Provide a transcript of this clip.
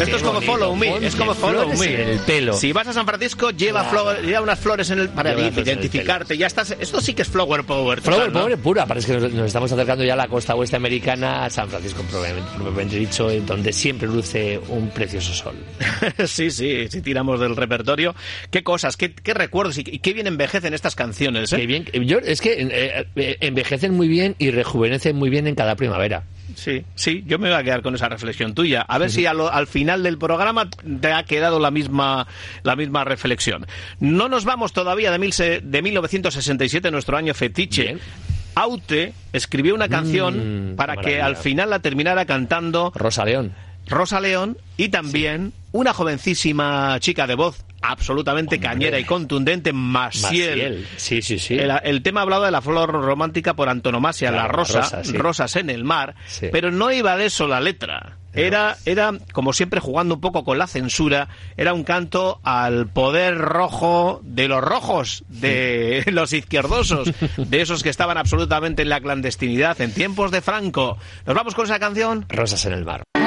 Esto es como Follow Me, es como Follow Me. En el pelo. Si vas a San Francisco, lleva unas flores en el para identificarte. Ya estás. Esto sí que es Flower Power. Flower Power pura. Parece que nos estamos acercando ya a la costa oeste americana, a San Francisco, probablemente dicho, donde siempre luce un precioso sol. Sí, si tiramos del repertorio. Qué cosas, qué recuerdos y qué bien envejecen estas canciones, ¿eh? Qué bien. Es que envejecen muy bien y rejuvenecen muy bien en cada primavera. Sí, yo me voy a quedar con esa reflexión tuya. A ver si al final del programa te ha quedado la misma reflexión. No nos vamos todavía de 1967, nuestro año fetiche. Bien. Aute escribió una canción para que al final la terminara cantando Rosa León y también una jovencísima chica de voz absolutamente cañera y contundente, Maciel. Sí. El tema hablaba de la flor romántica por antonomasia, la rosa, rosas en el mar, pero no iba de eso la letra. Era, como siempre, jugando un poco con la censura, era un canto al poder rojo de los rojos, de los izquierdosos, de esos que estaban absolutamente en la clandestinidad en tiempos de Franco. ¿Nos vamos con esa canción? Rosas en el mar.